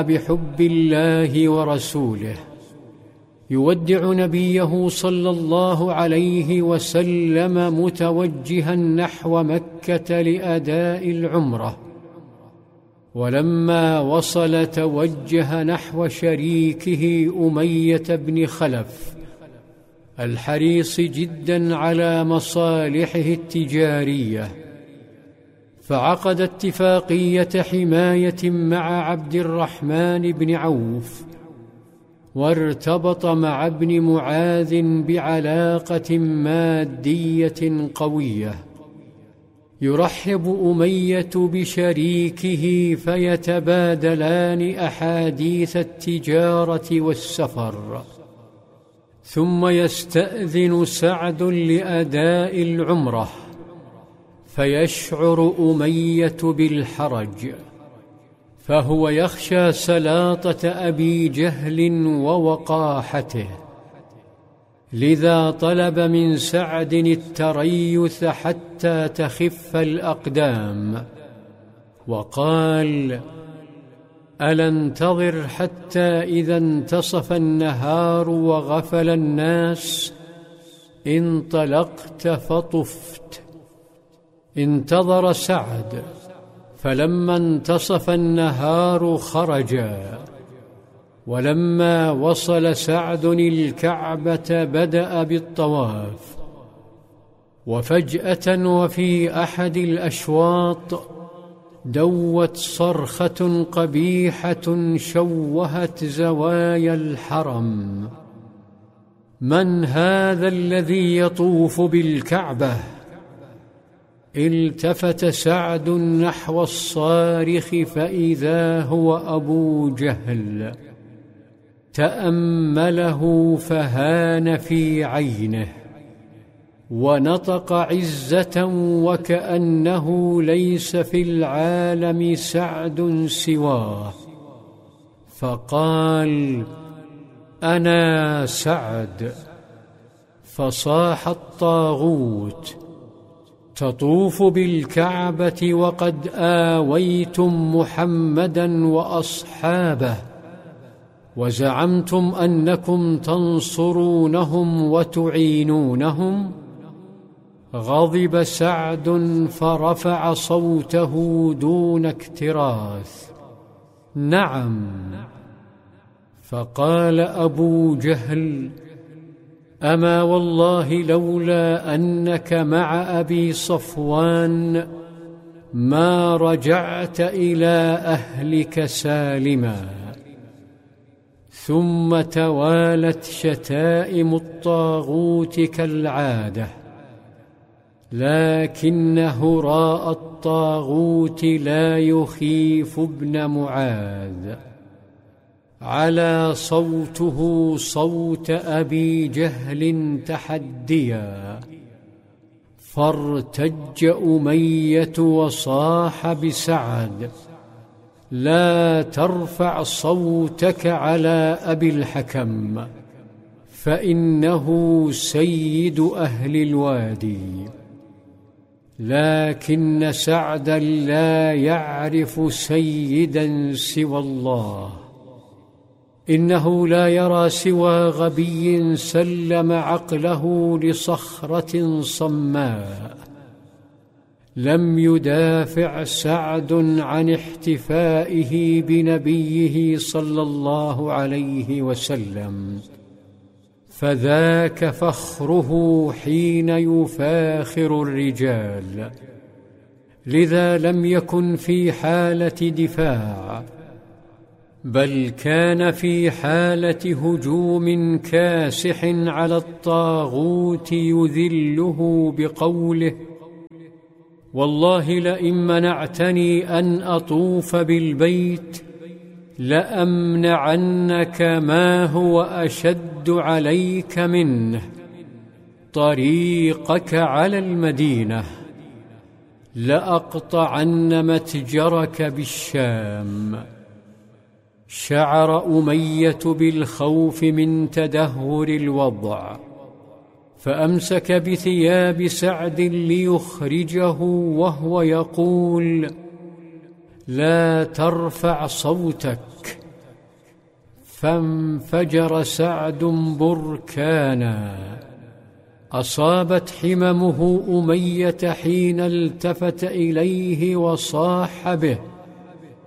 بحب الله ورسوله، يودع نبيه صلى الله عليه وسلم متوجها نحو مكة لأداء العمرة، ولما وصل توجه نحو شريكه أمية بن خلف الحريص جدا على مصالحه التجارية، فعقد اتفاقية حماية مع عبد الرحمن بن عوف، وارتبط مع ابن معاذ بعلاقة مادية قوية. يرحب أمية بشريكه فيتبادلان أحاديث التجارة والسفر، ثم يستأذن سعد لأداء العمرة، فيشعر أمية بالحرج، فهو يخشى سلاطة أبي جهل ووقاحته، لذا طلب من سعد التريث حتى تخف الأقدام، وقال: ألا انتظر حتى إذا انتصف النهار وغفل الناس انطلقت فطفت. انتظر سعد، فلما انتصف النهار خرجا، ولما وصل سعد الكعبة بدأ بالطواف، وفجأة وفي أحد الأشواط دوت صرخة قبيحة شوهت زوايا الحرم: من هذا الذي يطوف بالكعبة؟ التفت سعد نحو الصارخ فإذا هو أبو جهل، تأمله فهان في عينه، ونطق عزة وكأنه ليس في العالم سعد سواه، فقال: أنا سعد. فصاح الطاغوت: تطوف بالكعبة وقد آويتم محمدا وأصحابه، وزعمتم أنكم تنصرونهم وتعينونهم؟ غضب سعد فرفع صوته دون اكتراث: نعم. فقال أبو جهل: أما والله لولا أنك مع أبي صفوان ما رجعت إلى أهلك سالما. ثم توالت شتائم الطاغوت كالعادة، لكن هراء الطاغوت لا يخيف ابن معاذ، على صوته صوت أبي جهل تحديا، فارتج أمية وصاح بسعد: لا ترفع صوتك على أبي الحكم، فإنه سيد أهل الوادي. لكن سعدا لا يعرف سيدا سوى الله، إنه لا يرى سوى غبي سلم عقله لصخرة صماء. لم يدافع سعد عن احتفائه بنبيه صلى الله عليه وسلم، فذاك فخره حين يفاخر الرجال، لذا لم يكن في حالة دفاع، بل كان في حالة هجوم كاسح على الطاغوت يذله بقوله: والله لئن منعتني أن أطوف بالبيت لأمنعنك ما هو أشد عليك منه، طريقك على المدينة، لأقطعن متجرك بالشام. شعر أمية بالخوف من تدهور الوضع، فأمسك بثياب سعد ليخرجه وهو يقول: لا ترفع صوتك، فانفجر سعد بركانا. أصابت حممه أمية حين التفت إليه وصاح به: